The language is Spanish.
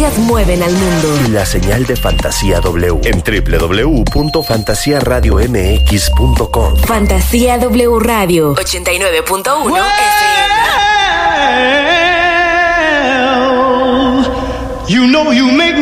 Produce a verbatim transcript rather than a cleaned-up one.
Ellas mueven al mundo. Y la señal de Fantasía W en doble u doble u doble u punto fantasía radio m x punto com. Fantasía W Radio ochenta y nueve punto uno well, F M. You know you make